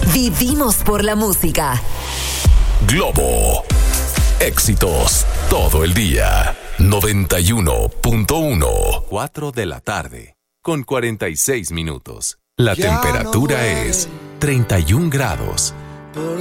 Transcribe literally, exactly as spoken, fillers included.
Vivimos por la música. Globo. Éxitos todo el día. noventa y uno punto uno. cuatro de la tarde. Con cuarenta y seis minutos. La Ya temperatura no duele es treinta y un grados. Por